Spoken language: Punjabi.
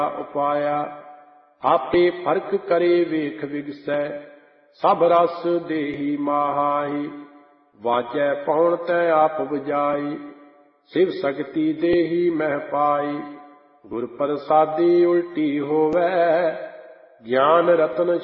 ਉਪਾਇਆ। ਆਪੇ ਫਰਕ ਕਰੇ ਵੇਖ ਵਿਗਸੈ, ਸਭ ਰਸ ਦੇਹੀ ਮਾਹਾਈ। ਵਾਜੈ ਪਉਣ ਤੈ ਆਪ ਬੁਝਾਈ, ਸਿਵ ਸਕਤੀ ਦੇਹੀ ਮਹਿ ਪਾਈ। ਗੁਰ ਪ੍ਰਸਾਦੀ ਉਲਟੀ ਹੋਵੈ, ਗਿਆਨ ਰਤਨ